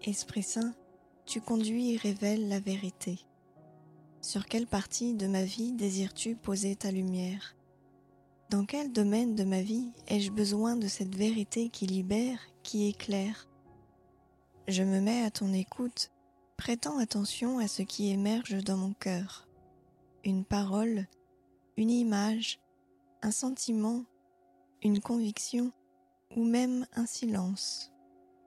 Esprit Saint, tu conduis et révèles la vérité. Sur quelle partie de ma vie désires-tu poser ta lumière? Dans quel domaine de ma vie ai-je besoin de cette vérité qui libère, qui éclaire? Je me mets à ton écoute, prêtant attention à ce qui émerge dans mon cœur. Une parole, une image, un sentiment, une conviction ou même un silence.